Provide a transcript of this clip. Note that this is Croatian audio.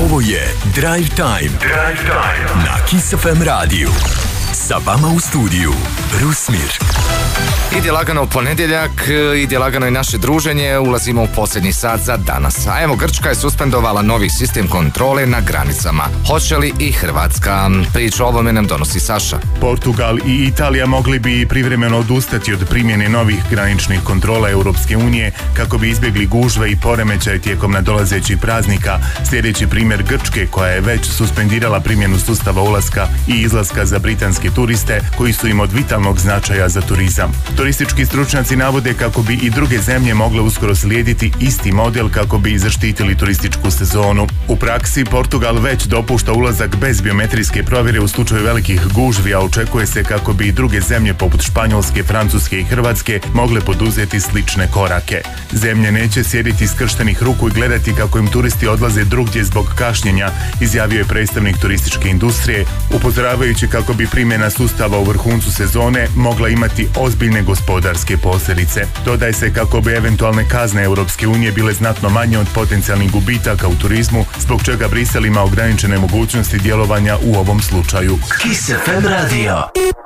Ovo je Drive Time na Kiss FM radiju. Sa vama u studiju Rusmir. Ide lagano u ponedjeljak, ide lagano i naše druženje, ulazimo u posljednji sat za danas. A evo, Grčka je suspendovala novi sistem kontrole na granicama. Hoće li i Hrvatska? Priču o ovome nam donosi Saša. Portugal i Italija mogli bi privremeno odustati od primjene novih graničnih kontrola Europske unije kako bi izbjegli gužve i poremećaj tijekom nadolazećih praznika. Sljedeći primjer Grčke, koja je već suspendirala primjenu sustava ulaska i izlaska za britanske turiste koji su im od vitalnog značaja za turizam. Turistički stručnjaci navode kako bi i druge zemlje mogle uskoro slijediti isti model kako bi zaštitili turističku sezonu. U praksi Portugal već dopušta ulazak bez biometrijske provjere u slučaju velikih gužvi, a očekuje se kako bi i druge zemlje poput Španjolske, Francuske i Hrvatske mogle poduzeti slične korake. Zemlje neće sjediti skrštenih ruku i gledati kako im turisti odlaze drugdje zbog kašnjenja, izjavio je predstavnik turističke industrije, upozoravajući kako bi primjena sustava u vrhuncu sezone mogla imati ozbiljne gospodarske posljedice. Dodaje se kako bi eventualne kazne Europske unije bile znatno manje od potencijalnih gubitaka u turizmu, zbog čega Brisel ima ograničene mogućnosti djelovanja u ovom slučaju. Kiss FM radio.